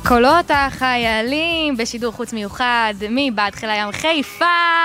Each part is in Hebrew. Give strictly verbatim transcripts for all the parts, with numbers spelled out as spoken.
קולות החיילים בשידור חוץ מיוחד מבעד חיל הים חיפה.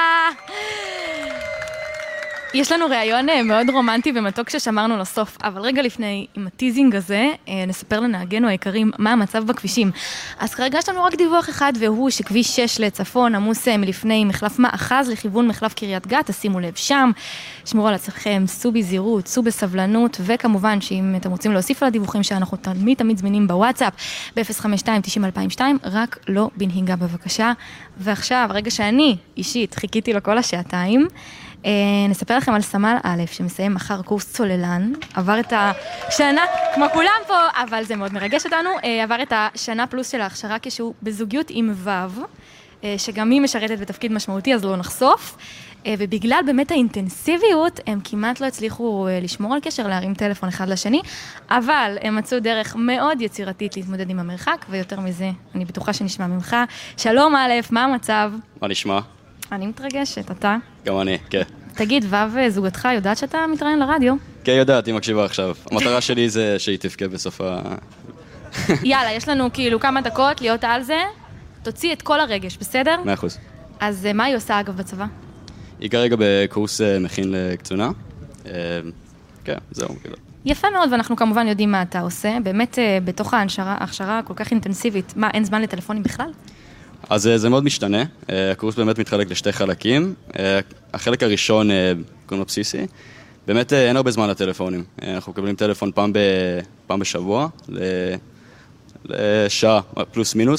יש לנו ראיון מאוד רומנטי ומתוק ששמרנו לסוף, אבל רגע לפני, עם הטיזינג הזה, נספר לנהגנו היקרים מה המצב בכבישים. אז כרגע יש לנו רק דיווח אחד, והוא שכביש שש לצפון עמוס מלפני מחלף מאחז לכיוון מחלף קריית גת, תשימו לב שם, שמרו על עצמכם, סעו בזהירות, סעו בסבלנות, וכמובן שאם אתם רוצים להוסיף על הדיווחים שאנחנו תמיד תמיד זמינים בוואטסאפ, ב-אפס חמש שתיים תשעים אלפיים ושתיים, רק לא בנהיגה בבקשה. ועכשיו, רגע שאני אישית חיכיתי לו כל השעתיים, נספר לכם על סמל א' שמסיים מחר קורס צוללן, עבר את השנה, כמו כולם פה, אבל זה מאוד מרגש אותנו, עבר את השנה פלוס של ההכשרה כשהוא בזוגיות עם וו, שגם היא משרתת בתפקיד משמעותי, אז לא נחשוף, ובגלל באמת האינטנסיביות, הם כמעט לא הצליחו לשמור על קשר, להרים טלפון אחד לשני, אבל הם מצאו דרך מאוד יצירתית להתמודד עם המרחק, ויותר מזה, אני בטוחה שנשמע ממך. שלום א', מה המצב? מה נשמע? אני מתרגשת, אתה? גם אני, כן. תגיד, וו זוגתך יודעת שאתה מתראיין לרדיו? כן, יודעת, היא מקשיבה עכשיו. המטרה שלי זה שהיא תפקה בסוף ה... יאללה, יש לנו כאילו כמה דקות להיות על זה. תוציא את כל הרגש, בסדר? מאה אחוז. אז מה היא עושה אגב בצבא? היא כרגע בקורס מכין לקצונה. כן, זהו. יפה מאוד, ואנחנו כמובן יודעים מה אתה עושה. באמת, בתוך ההכשרה כל כך אינטנסיבית, מה, אין זמן לטלפונים בכלל? אז זה מאוד משתנה, הקורס באמת מתחלק לשתי חלקים, החלק הראשון, קוראים לו בסיסי, באמת אין הרבה זמן לטלפונים, אנחנו מקבלים טלפון פעם, ב, פעם בשבוע, לשעה פלוס מינוס,